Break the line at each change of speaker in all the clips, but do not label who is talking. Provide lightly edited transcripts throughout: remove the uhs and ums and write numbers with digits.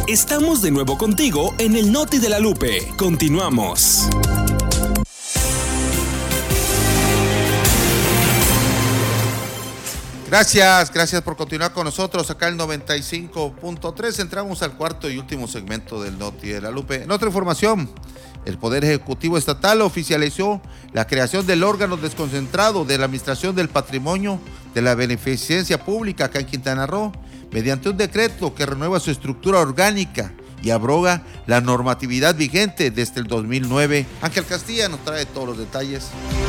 Estamos de nuevo contigo en el Noti de la Lupe. Continuamos.
Gracias por continuar con nosotros acá el 95.3. Entramos al cuarto y último segmento del Noti de la Lupe. En otra información, el Poder Ejecutivo Estatal oficializó la creación del órgano desconcentrado de la Administración del Patrimonio de la Beneficencia Pública acá en Quintana Roo, mediante un decreto que renueva su estructura orgánica y abroga la normatividad vigente desde el 2009. Ángel Castilla nos trae todos los detalles.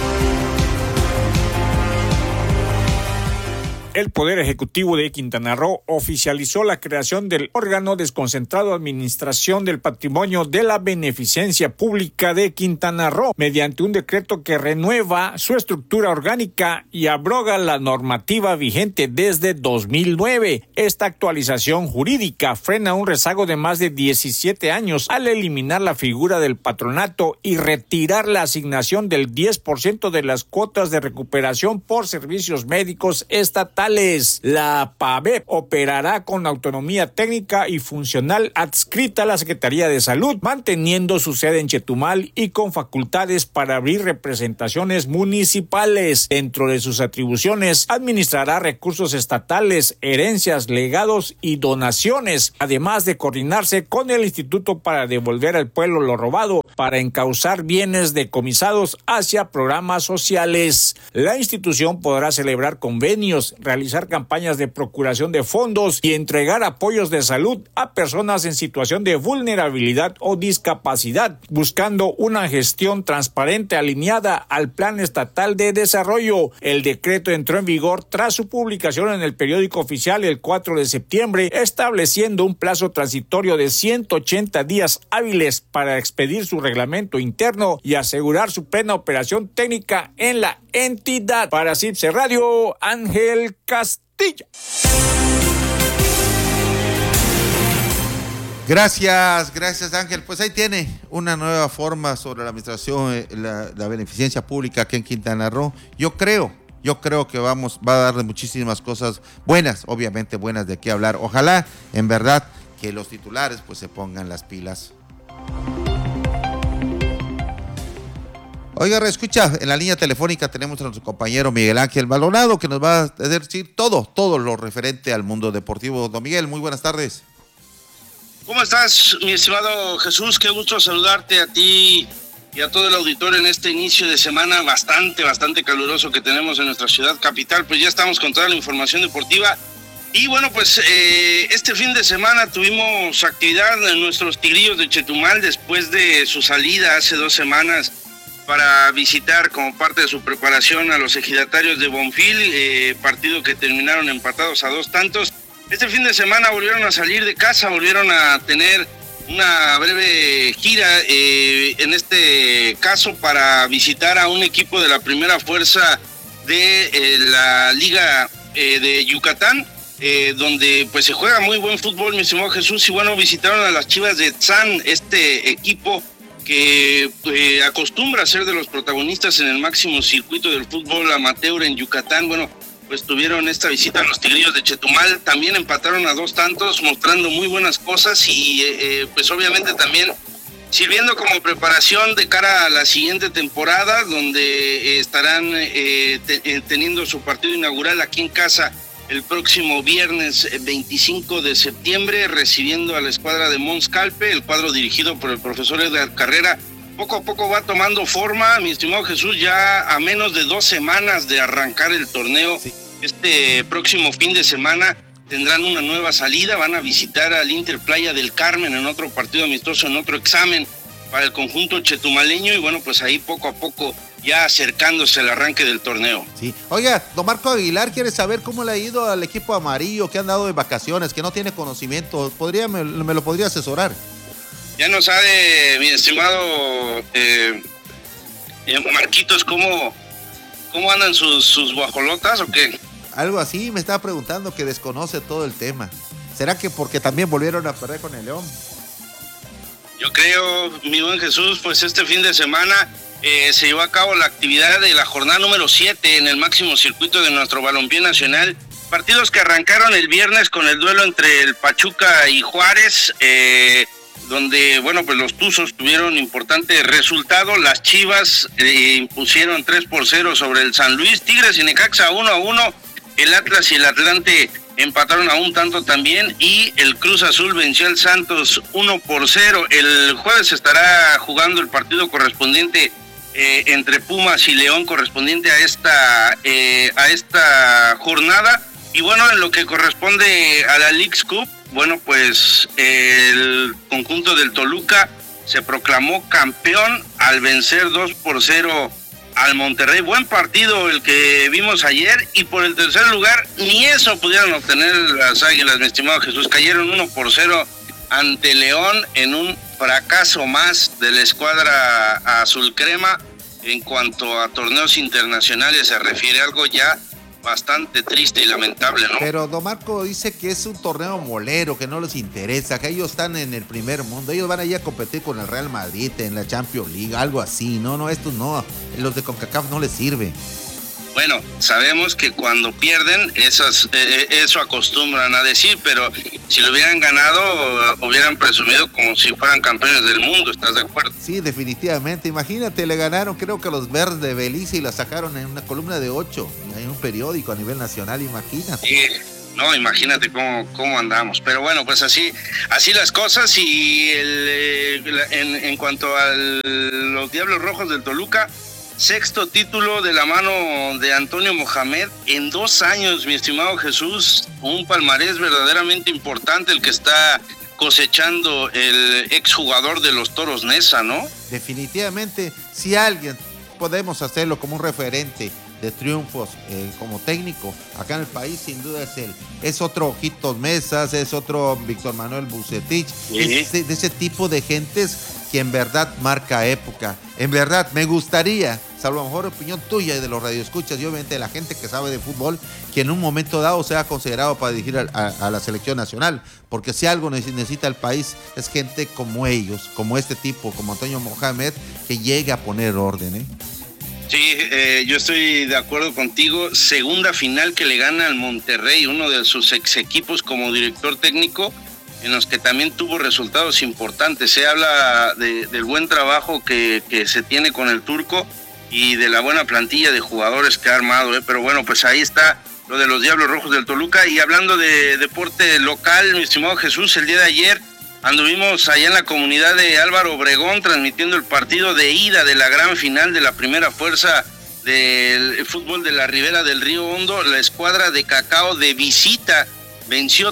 El Poder Ejecutivo de Quintana Roo oficializó la creación del órgano desconcentrado de Administración del Patrimonio de la Beneficencia Pública de Quintana Roo, mediante un decreto que renueva su estructura orgánica y abroga la normativa vigente desde 2009. Esta actualización jurídica frena un rezago de más de 17 años al eliminar la figura del patronato y retirar la asignación del 10% de las cuotas de recuperación por servicios médicos estatales. La PABEP operará con autonomía técnica y funcional adscrita a la Secretaría de Salud, manteniendo su sede en Chetumal y con facultades para abrir representaciones municipales. Dentro de sus atribuciones, administrará recursos estatales, herencias, legados y donaciones, además de coordinarse con el Instituto para devolver al pueblo lo robado, para encauzar bienes decomisados hacia programas sociales. La institución podrá celebrar convenios, realizar campañas de procuración de fondos y entregar apoyos de salud a personas en situación de vulnerabilidad o discapacidad, buscando una gestión transparente alineada al Plan Estatal de Desarrollo. El decreto entró en vigor tras su publicación en el periódico oficial el 4 de septiembre, estableciendo un plazo transitorio de 180 días hábiles para expedir su reglamento interno y asegurar su plena operación técnica en la entidad. Para CIPSE Radio, Ángel Castilla.
Gracias Ángel. Pues ahí tiene una nueva forma sobre la administración, la beneficencia pública aquí en Quintana Roo. Yo creo que va a dar muchísimas cosas buenas, obviamente buenas de qué hablar. Ojalá, en verdad, que los titulares pues se pongan las pilas. Oiga, escucha, en la línea telefónica tenemos a nuestro compañero Miguel Ángel Maldonado, que nos va a decir todo lo referente al mundo deportivo. Don Miguel, muy buenas tardes.
¿Cómo estás, mi estimado Jesús? Qué gusto saludarte a ti y a todo el auditorio en este inicio de semana bastante caluroso que tenemos en nuestra ciudad capital. Pues ya estamos con toda la información deportiva. Y bueno, pues este fin de semana tuvimos actividad en nuestros Tigrillos de Chetumal después de su salida hace 2 semanas para visitar como parte de su preparación a los ejidatarios de Bonfil, partido que terminaron empatados a 2 tantos. Este fin de semana volvieron a salir de casa, volvieron a tener una breve gira, en este caso para visitar a un equipo de la primera fuerza de la Liga de Yucatán, donde pues se juega muy buen fútbol, mi estimado Jesús. Y bueno, visitaron a las Chivas de Tzan, este equipo que acostumbra a ser de los protagonistas en el máximo circuito del fútbol amateur en Yucatán. Bueno, pues tuvieron esta visita a los Tigrillos de Chetumal, también empataron a 2 tantos, mostrando muy buenas cosas y pues obviamente también sirviendo como preparación de cara a la siguiente temporada, donde estarán teniendo su partido inaugural aquí en casa el próximo viernes 25 de septiembre, recibiendo a la escuadra de Mons Calpe, el cuadro dirigido por el profesor Edgar Carrera. Poco a poco va tomando forma, mi estimado Jesús, ya a menos de 2 semanas de arrancar el torneo. Sí. Este próximo fin de semana tendrán una nueva salida, van a visitar al Inter Playa del Carmen en otro partido amistoso, en otro examen para el conjunto chetumaleño, y bueno, pues ahí poco a poco ya acercándose al arranque del torneo.
Sí. Oiga, don Marco Aguilar quiere saber cómo le ha ido al equipo amarillo, que han dado de vacaciones, que no tiene conocimiento. ¿Me lo podría asesorar?
Ya no sabe, mi estimado Marquitos, cómo andan sus guajolotas o qué.
Algo así me estaba preguntando, que desconoce todo el tema. ¿Será que porque también volvieron a perder con el León?
Yo creo, mi buen Jesús, pues este fin de semana se llevó a cabo la actividad de la jornada número 7 en el máximo circuito de nuestro balompié nacional, Partidos que arrancaron el viernes con el duelo entre el Pachuca y Juárez, donde, bueno, pues los Tuzos tuvieron importante resultado. Las Chivas impusieron 3-0 sobre el San Luis. Tigres y Necaxa 1-1. El Atlas y el Atlante empataron a un tanto también, y el Cruz Azul venció al Santos 1-0. El jueves estará jugando el partido correspondiente entre Pumas y León, correspondiente a esta jornada. Y bueno, en lo que corresponde a la Leagues Cup, bueno, pues el conjunto del Toluca se proclamó campeón al vencer 2-0 al Monterrey. Buen partido el que vimos ayer, y por el tercer lugar ni eso pudieron obtener las Águilas, mi estimado Jesús. Cayeron 1-0 ante León en un fracaso más de la escuadra azul crema en cuanto a torneos internacionales se refiere, algo ya bastante triste y lamentable, ¿no?
Pero Don Marco dice que es un torneo molero, que no les interesa, que ellos están en el primer mundo, ellos van a ir a competir con el Real Madrid en la Champions League, algo así. No, estos no, los de CONCACAF no les sirve.
Bueno, sabemos que cuando pierden, eso acostumbran a decir, pero si lo hubieran ganado, hubieran presumido como si fueran campeones del mundo, ¿estás de acuerdo?
Sí, definitivamente. Imagínate, le ganaron creo que a los Verdes de Belice y la sacaron en una columna de 8, en un periódico a nivel nacional, imagínate.
Sí, no, imagínate cómo andamos. Pero bueno, pues así las cosas. Y en cuanto a los Diablos Rojos del Toluca, sexto título de la mano de Antonio Mohamed en 2 años, mi estimado Jesús. Un palmarés verdaderamente importante el que está cosechando el exjugador de los Toros Neza, ¿no?
Definitivamente, si alguien podemos hacerlo como un referente de triunfos como técnico acá en el país, sin duda es él. Es otro Ojitos Mesas, es otro Víctor Manuel Bucetich,
sí.
Es de ese tipo de gentes que en verdad marca época. En verdad, me gustaría, salvo a lo mejor opinión tuya y de los radioescuchas y obviamente de la gente que sabe de fútbol, que en un momento dado sea considerado para dirigir a la selección nacional, porque si algo necesita el país es gente como ellos, como este tipo, como Antonio Mohamed, que llegue a poner orden, ¿eh?
Sí, yo estoy de acuerdo contigo. Segunda final que le gana al Monterrey, uno de sus ex equipos como director técnico, en los que también tuvo resultados importantes. Se habla del buen trabajo que se tiene con el turco y de la buena plantilla de jugadores que ha armado, pero bueno, pues ahí está lo de los Diablos Rojos del Toluca. Y hablando de deporte local, mi estimado Jesús, el día de ayer anduvimos allá en la comunidad de Álvaro Obregón transmitiendo el partido de ida de la gran final de la primera fuerza del fútbol de la Ribera del Río Hondo. La escuadra de Cacao de visita venció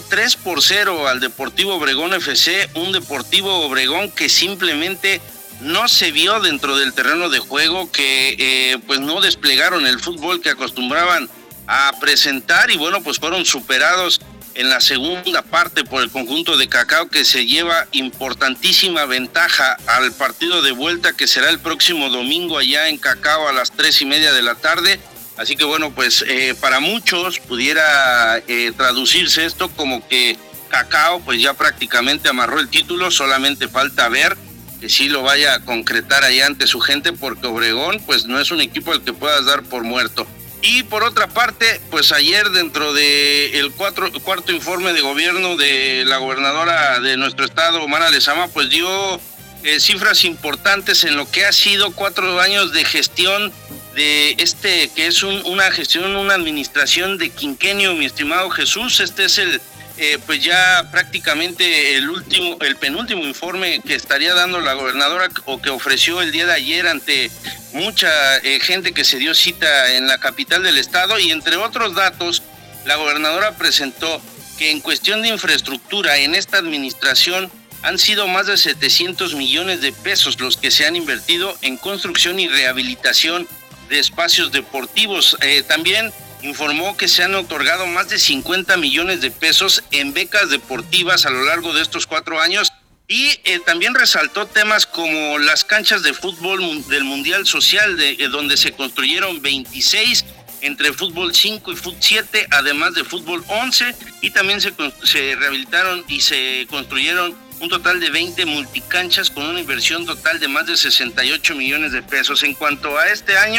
3-0 al Deportivo Obregón FC, un Deportivo Obregón que simplemente no se vio dentro del terreno de juego, que pues no desplegaron el fútbol que acostumbraban a presentar, y bueno, pues fueron superados en la segunda parte por el conjunto de Cacao, que se lleva importantísima ventaja al partido de vuelta, que será el próximo domingo allá en Cacao a las 3:30 de la tarde. Así que bueno, pues para muchos pudiera traducirse esto como que Cacao pues ya prácticamente amarró el título, solamente falta ver que sí lo vaya a concretar allá ante su gente, porque Obregón pues no es un equipo al que puedas dar por muerto. Y por otra parte, pues ayer dentro del cuarto informe de gobierno de la gobernadora de nuestro estado, Mara Lezama, pues dio cifras importantes en lo que ha sido 4 años de gestión de que es una gestión, una administración de quinquenio, mi estimado Jesús. Este es pues ya prácticamente el penúltimo informe que estaría dando la gobernadora, o que ofreció el día de ayer ante mucha gente que se dio cita en la capital del estado. Y entre otros datos, la gobernadora presentó que en cuestión de infraestructura en esta administración han sido más de 700 millones de pesos los que se han invertido en construcción y rehabilitación de espacios deportivos. También informó que se han otorgado más de 50 millones de pesos en becas deportivas a lo largo de estos 4 años, y también resaltó temas como las canchas de fútbol del Mundial Social, donde se construyeron 26 entre fútbol 5 y fútbol 7, además de fútbol 11, y también se rehabilitaron y se construyeron un total de 20 multicanchas con una inversión total de más de 68 millones de pesos. En cuanto a este año,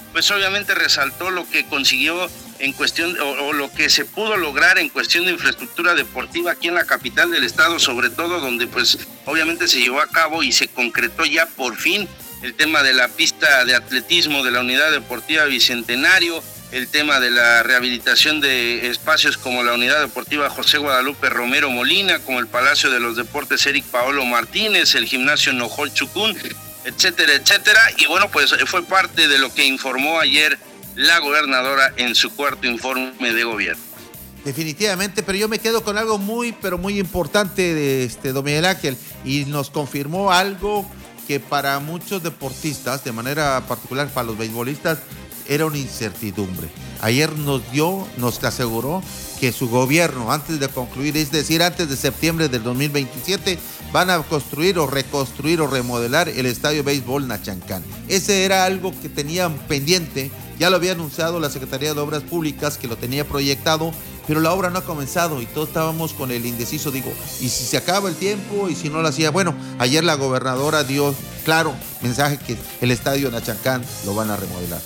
pues obviamente resaltó lo que consiguió en cuestión, o lo que se pudo lograr en cuestión de infraestructura deportiva aquí en la capital del estado, sobre todo donde pues obviamente se llevó a cabo y se concretó ya por fin el tema de la pista de atletismo de la Unidad Deportiva Bicentenario, el tema de la rehabilitación de espacios como la Unidad Deportiva José Guadalupe Romero Molina, como el Palacio de los Deportes Eric Paolo Martínez, el Gimnasio Nojol Chucún, etcétera, etcétera. Y bueno, pues fue parte de lo que informó ayer la gobernadora en su cuarto informe de gobierno.
Definitivamente, pero yo me quedo con algo pero muy importante de don Miguel Ángel, y nos confirmó algo que para muchos deportistas, de manera particular para los beisbolistas, era una incertidumbre. Ayer nos aseguró que su gobierno, antes de concluir, es decir, antes de septiembre del 2027, van a construir o reconstruir o remodelar el estadio de béisbol Nachancán. Ese era algo que tenían pendiente, ya lo había anunciado la Secretaría de Obras Públicas, que lo tenía proyectado, pero la obra no ha comenzado y todos estábamos con el indeciso, digo, y si se acaba el tiempo y si no lo hacía. Bueno, ayer la gobernadora dio claro mensaje que el estadio Nachancán lo van a remodelar.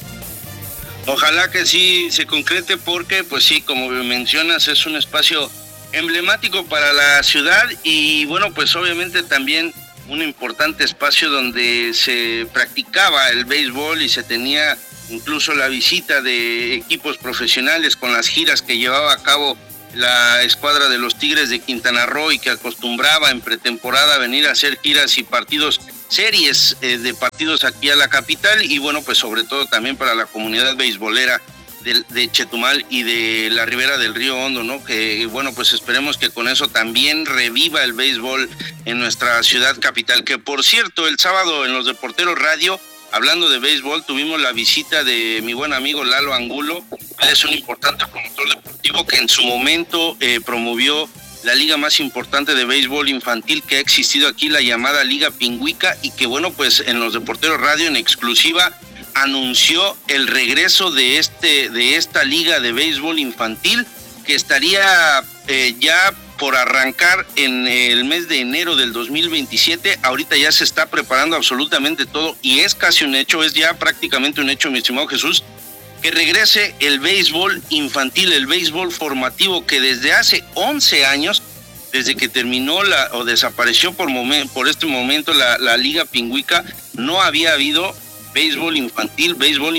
Ojalá que sí se concrete, porque pues sí, como mencionas, es un espacio emblemático para la ciudad y bueno, pues obviamente también un importante espacio donde se practicaba el béisbol y se tenía incluso la visita de equipos profesionales con las giras que llevaba a cabo la escuadra de los Tigres de Quintana Roo y que acostumbraba en pretemporada a venir a hacer giras y partidos, series de partidos aquí a la capital, y bueno, pues sobre todo también para la comunidad beisbolera de Chetumal y de la ribera del Río Hondo, ¿no? Que bueno, pues esperemos que con eso también reviva el béisbol en nuestra ciudad capital. Que por cierto, el sábado en Los Deporteros Radio, hablando de béisbol, tuvimos la visita de mi buen amigo Lalo Angulo. Él es un importante promotor deportivo que en su momento promovió la liga más importante de béisbol infantil que ha existido aquí, la llamada Liga Pingüica, y que bueno, pues en Los Deporteros Radio en exclusiva anunció el regreso de esta liga de béisbol infantil, que estaría ya por arrancar en el mes de enero del 2027. Ahorita ya se está preparando absolutamente todo y es casi un hecho, es ya prácticamente un hecho, mi estimado Jesús, que regrese el béisbol infantil, el béisbol formativo, que desde hace 11 años, desde que terminó o desapareció por este momento la Liga Pingüica, no había habido béisbol infantil,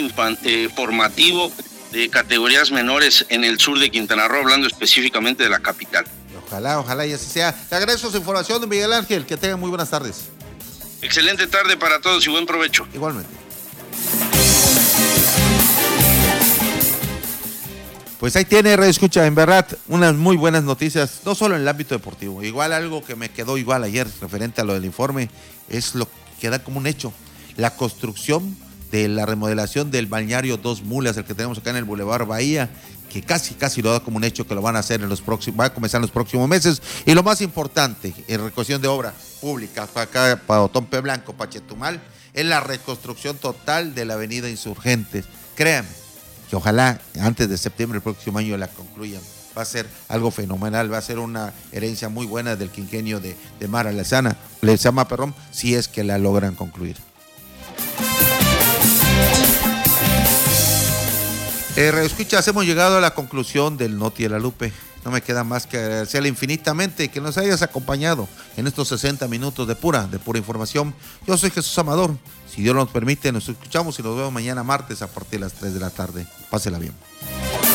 formativo de categorías menores en el sur de Quintana Roo, hablando específicamente de la capital.
Ojalá y así sea. Te agradezco su información, don Miguel Ángel. Que tengan muy buenas tardes.
Excelente tarde para todos y buen provecho.
Igualmente. Pues ahí tiene, Radio Escucha, en verdad, unas muy buenas noticias, no solo en el ámbito deportivo. Igual algo que me quedó igual ayer referente a lo del informe, es lo que queda como un hecho. La construcción de la remodelación del balneario Dos Mulas, el que tenemos acá en el Boulevard Bahía, que casi lo da como un hecho que lo van a hacer va a comenzar en los próximos meses. Y lo más importante, en recuestión de obra pública, para acá, para Otompe Blanco, para Chetumal, es la reconstrucción total de la avenida Insurgentes. Créanme que ojalá antes de septiembre del próximo año la concluyan. Va a ser algo fenomenal, va a ser una herencia muy buena del quinquenio de Mara Lezama, si es que la logran concluir. Escuchas, hemos llegado a la conclusión del Noti de la Lupe. No me queda más que agradecerle infinitamente que nos hayas acompañado en estos 60 minutos de pura información. Yo soy Jesús Amador. Si Dios nos permite, nos escuchamos y nos vemos mañana martes a partir de las 3 de la tarde. Pásela bien.